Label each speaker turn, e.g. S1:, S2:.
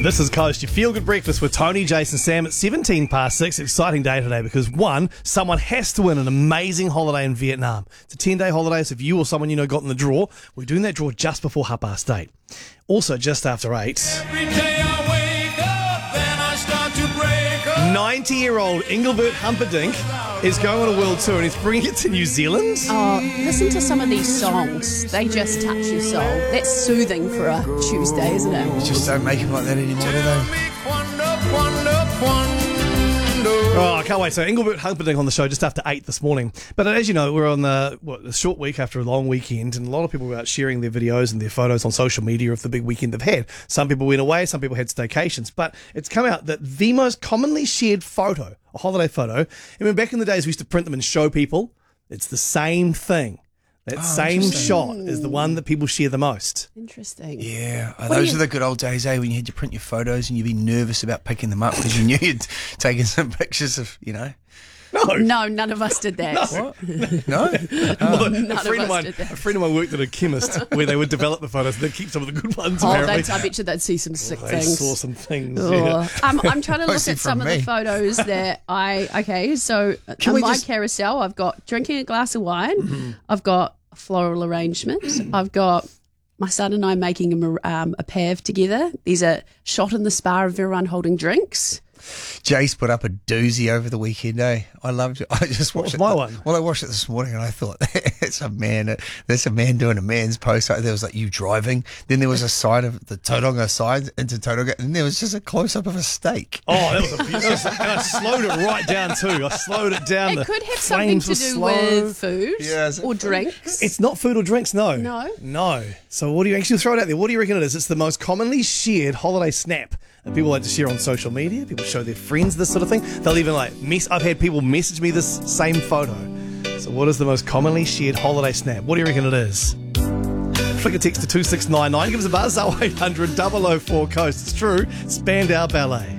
S1: This is Coast, your feel-good breakfast with Tony, Jason, Sam at 17 past 6. Exciting day today because, one, someone has to win an amazing holiday in Vietnam. It's a 10-day holiday, so if you or someone you know got in the draw, we're doing that draw just before 8:30. Also, just after 8,
S2: Every day I wake up, then I start to break up.
S1: 90-year-old Engelbert Humperdinck is going on a world tour and he's bringing it to New Zealand.
S3: Oh, listen to some of these songs. They just touch your soul. That's soothing for a Tuesday, isn't it?
S4: Just don't make them like that anymore, do they?
S2: Make wonder.
S1: Oh, I can't wait. So Engelbert Humperdinck on the show just after 8 this morning. But as you know, we're on the short week after a long weekend, and a lot of people were out sharing their videos and their photos on social media of the big weekend they've had. Some people went away, some people had staycations. But it's come out that the most commonly shared photo, a holiday photo, and when back in the days we used to print them and show people, it's the same thing. That same shot is the one that people share the most.
S3: Interesting.
S4: Yeah, those are the good old days, when you had to print your photos and you'd be nervous about picking them up because you knew you'd taken some pictures of,
S3: No, none of us did that.
S4: What? No?
S1: A friend of mine worked at a chemist where they would develop the photos and they'd keep some of the good ones, apparently.
S3: I bet you they'd see some sick
S1: They
S3: things.
S1: saw some things,
S3: Oh.
S1: yeah.
S3: I'm trying to look
S4: Mostly
S3: at some
S4: from
S3: of the
S4: me.
S3: photos that so
S4: Can
S3: on
S4: we
S3: my
S4: just-
S3: carousel, I've got drinking a glass of wine, I've got a floral arrangement, I've got my son and I making a pav together. There's a shot in the spa of everyone holding drinks.
S4: Jace put up a doozy over the weekend, I loved it. I just watched
S1: was
S4: it.
S1: my one?
S4: Well, I watched it this morning and I thought, that's a man doing a man's post. There was like you driving. Then there was a side of the Tauranga side into Tauranga, and there was just a close-up of a steak.
S1: Oh, that was a beautiful. And I slowed it right down too. I slowed it down.
S3: It
S1: The
S3: could have something
S1: flames
S3: to
S1: were
S3: do
S1: slow.
S3: with food
S4: Yeah, is it
S3: or
S4: food?
S3: drinks.
S1: It's not food or drinks, no.
S3: No?
S1: So what do you actually throw it out there? What do you reckon it is? It's the most commonly shared holiday snap that people like to share on social media. People show their friends this sort of thing. They'll even I've had people message me this same photo. So what is the most commonly shared holiday snap? What do you reckon it is? Flick a text to 2699. Give us a buzz, 0800 004 Coast. It's true. Spandau Ballet.